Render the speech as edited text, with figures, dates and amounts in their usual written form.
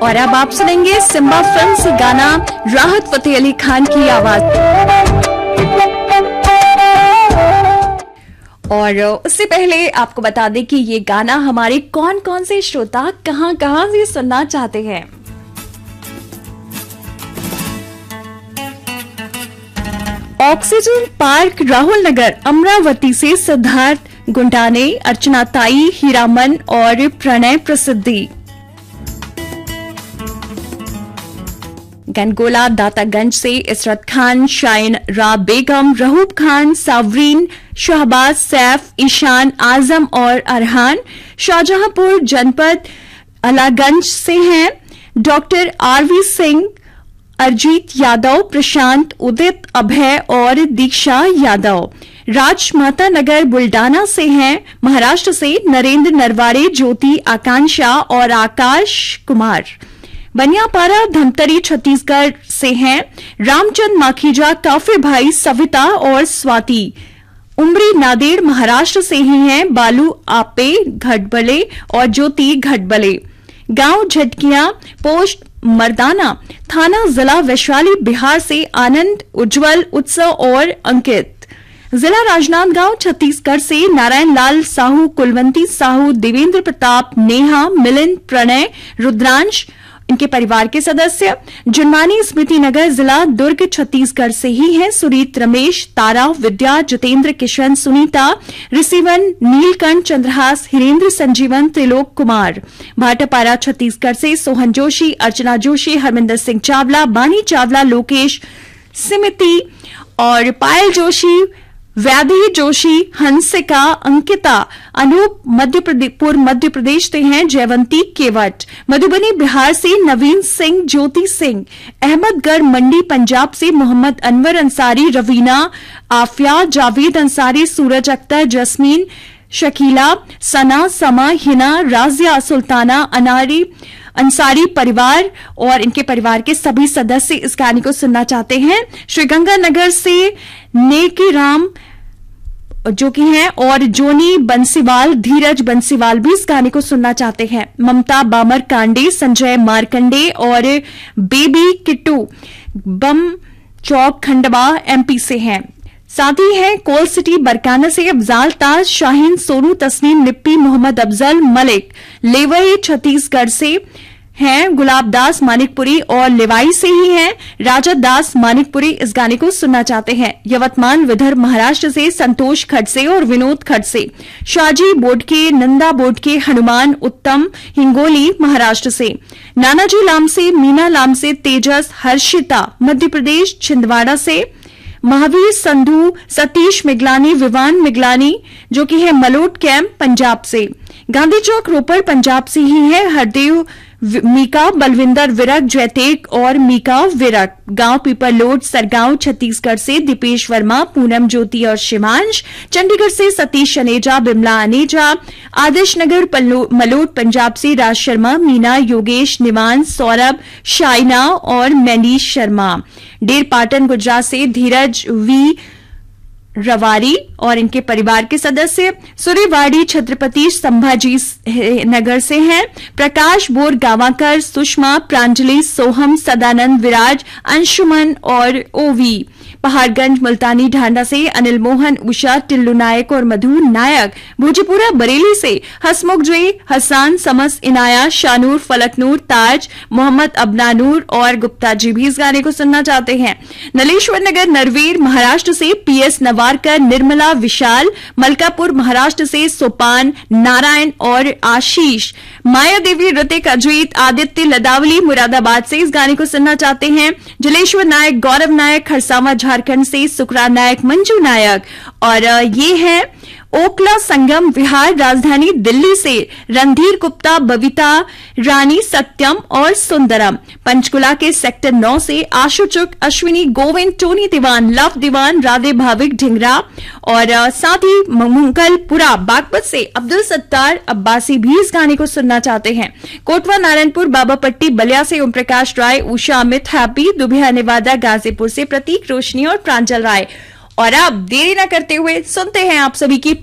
और अब आप सुनेंगे सिम्बा फिल्म से गाना राहत फतेह अली खान की आवाज। और उससे पहले आपको बता दें कि ये गाना हमारे कौन कौन से श्रोता कहां कहां से सुनना चाहते हैं। ऑक्सीजन पार्क राहुल नगर अमरावती से सिद्धार्थ गुंडाने, अर्चना ताई, हीरामन और प्रणय प्रसिद्धि। गनगोला दातागंज से इसरत खान, शाइन रा बेगम, रहूब खान, सावरीन, शहबाज, सैफ, ईशान, आजम और अरहान। शाहजहांपुर जनपद अलागंज से हैं डॉक्टर आरवी सिंह, अरजीत यादव, प्रशांत, उदित, अभय और दीक्षा यादव। राजमाता नगर बुल्डाना से हैं महाराष्ट्र से नरेंद्र नरवाड़े, ज्योति, आकांक्षा और आकाश कुमार। बनियापारा धमतरी छत्तीसगढ़ से हैं रामचंद माखीजा, काफिर भाई, सविता और स्वाति। उमरी नादेड़ महाराष्ट्र से ही हैं बालू आपे घटबले और ज्योति घटबले। गांव झटकियां, पोस्ट मर्दाना, थाना जिला वैशाली बिहार से आनंद, उज्जवल, उत्सव और अंकित। जिला राजनांदगांव छत्तीसगढ़ से नारायण लाल साहू, कुलवंती साहू, देवेंद्र प्रताप, नेहा, मिलिंद, प्रणय, रुद्रांश, इनके परिवार के सदस्य। जुनमानी स्मृति नगर जिला दुर्ग छत्तीसगढ़ से ही हैं सुरीत, रमेश, तारा, विद्या, जितेंद्र, किशन, सुनीता, ऋषिवन, नीलकंठ, चंद्रहास, हिरेंद्र, संजीवन, त्रिलोक कुमार। भाटापारा छत्तीसगढ़ से सोहन जोशी, अर्चना जोशी, हरमिंदर सिंह चावला, बानी चावला, लोकेश, सिमिति और पायल जोशी, व्याधि जोशी, हंसिका, अंकिता, अनूप मध्य प्रदेश से हैं जयवंती केवट। मधुबनी बिहार से नवीन सिंह, ज्योति सिंह। अहमदगढ़ मंडी पंजाब से मोहम्मद अनवर अंसारी, रवीना, आफिया, जावेद अंसारी, सूरज अख्तर, जस्मीन, शकीला, सना, समा, हिना, राजिया, सुल्ताना, अंसारी परिवार और इनके परिवार के सभी सदस्य इस गाने को सुनना चाहते हैं। श्रीगंगानगर से नेकी राम जो कि हैं और जोनी बंसीवाल, धीरज बंसीवाल भी इस गाने को सुनना चाहते हैं। ममता बामर कांडे, संजय मारकंडे और बेबी किट्टू बम चौक खंडवा एमपी से हैं। साथ ही है कोल सिटी बरकाना से अफजाल ताज, शाहीन, सोनू, तस्नीम, निप्पी, मोहम्मद अफजल, मलिक। लेवई छत्तीसगढ़ से हैं गुलाब दास मानिकपुरी और लेवाई से ही हैं राजा दास मानिकपुरी इस गाने को सुनना चाहते हैं। यवतमान विदर्भ महाराष्ट्र से संतोष खड़से और विनोद खड़से। शाजी बोडके, नंदा बोडके, हनुमान, उत्तम, हिंगोली महाराष्ट्र से। नानाजी लाम से, मीना लाम से, तेजस, हर्षिता मध्य प्रदेश छिंदवाड़ा से। महावीर संधू, सतीश मिगलानी, विवान मिगलानी जो कि है मलोट कैंप पंजाब से। गांधी चौक रोपड़ पंजाब से ही है हरदेव, मीका, बलविंदर विरक, जयतेक और मीका विरक। गांव पीपरलोड सरगांव छत्तीसगढ़ से दीपेश वर्मा, पूनम ज्योति और शिवांश। चंडीगढ़ से सतीश अनेजा, बिमला अनेजा। आदर्श नगर मलोट पंजाब से राज शर्मा, मीना, योगेश, निवान, सौरभ, शाइना और मैनीश शर्मा। डेर पाटन गुजरात से धीरज वी रवारी और इनके परिवार के सदस्य। सुरेवाड़ी छत्रपति संभाजी नगर से हैं प्रकाश बोर, गावाकर, सुषमा, प्रांजलि, सोहम, सदानंद, विराज, अंशुमन और ओवी। पहाड़गंज मुल्तानी ढांडा से अनिल मोहन, उषा, टिल्लू नायक और मधु नायक। भोजपुरा बरेली से हसमुख जे, हसान, समस, इनाया, शानूर, फलकनूर, ताज, मोहम्मद अबनानूर और गुप्ता जी भी इस गाने को सुनना चाहते हैं। नलेश्वर नगर नरवेर महाराष्ट्र से पीएस नवारकर, निर्मला, विशाल। मलकापुर महाराष्ट्र से सोपान, नारायण और आशीष। माया देवी, ऋतिक, अजीत, आदित्य, लदावली मुरादाबाद से इस गाने को सुनना चाहते हैं। जलेश्वर नायक, गौरव नायक, खरसावा झारखंड से सुकरा नायक, मंजू नायक। और ये है ओखला संगम विहार राजधानी दिल्ली से रणधीर गुप्ता, बबीता रानी, सत्यम और सुंदरम। पंचकुला के सेक्टर 9 से आशु चुक, अश्विनी, गोविंद, टोनी दीवान, लव दीवान, राधे भाविक ढिंगरा। और साथ ही मंगलपुरा बागपत से अब्दुल सत्तार अब्बासी भी इस गाने को सुनना चाहते हैं। कोटवा नारायणपुर बाबापट्टी बलिया से ओम प्रकाश राय, उषा, अमित, हैप्पी, दुबिया नेवादा गाजीपुर से प्रतीक, रोशनी और प्रांजल राय। और अब देरी न करते हुए सुनते हैं आप सभी की